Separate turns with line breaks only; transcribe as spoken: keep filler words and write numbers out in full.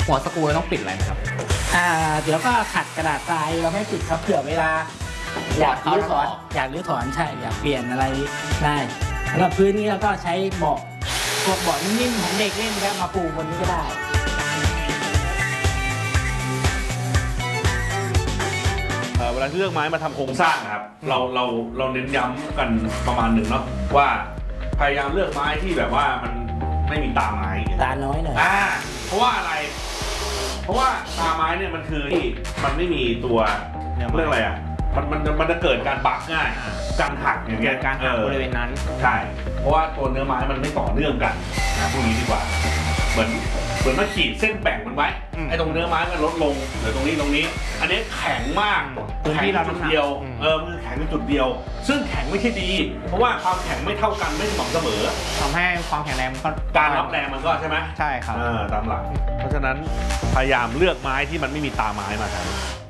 หัวสกรูเราต้องปิดอะไรไหมครับ
อ่าเดี๋ยวก็ขัดกระดาษทรายเราไม่ปิดครับเผื่อเวลาอยากรื้อถอนอยากรื้อถอนใช่อยากเปลี่ยนอะไรได้แล้วพื้นนี้เราก็ใช้เบาะพวกเบาะนิ่มๆของเด็กเล่นครับมาปูบนนี้ก็ได้
เวลาเลือกไม้มาทำโครงสร้างนะครับเราเราเราเน้นย้ำกันประมาณหนึ่งเนาะว่าพยายามเลือกไม้ที่แบบว่ามันไม่มีตาไม้
ตาน้อยหน่อย
อ่าเพราะว่าอะไร เพราะว่าตาไม้เนี่ยมันคือที่มันไม่มีตัวเรื่องอะไรอ่ะมันมันมันจะเกิดการบักง่ายการหักอย่างเงี้ย
การหักบริเวณนั้น
ใช่เพราะว่าตัวเนื้อไม้มันไม่ต่อเนื่องกันนะพวกนี้ดีกว่าเหมือนเหมือนมาขีดเส้นแบ่งมันไว้ไอ้ตรงเนื้อไม้มันลดลงเหลือตรงนี้ตรงนี้อันนี้แข็งมากแข็งจุดเดียวเออมันแข็งจุดเดียวซึ่งแข็งไม่ใช่ดีเพราะว่าความแข็งไม่เท่ากันไม่สม่ำเสมอ
ทำให้ความแข็งแรงมันก็
การรับแรงมันก็ใช่ไหม
ใช่ครับ
เออตามหลักเพราะฉะนั้นพยายามเลือกไม้ที่มันไม่มีตาไม้มาครับ